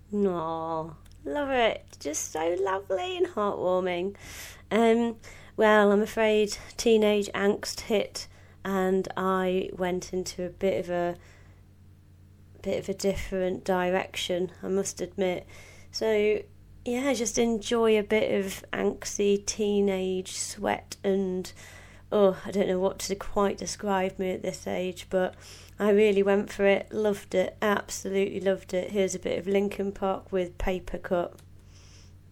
Aw, love it. Just so lovely and heartwarming. Um, well, I'm afraid teenage angst hit, and I went into a bit of a different direction, I must admit. So yeah, just enjoy a bit of angsty teenage sweat and I don't know what to quite describe me at this age, but I really went for it, loved it, absolutely loved it. Here's a bit of Linkin Park with Paper Cut.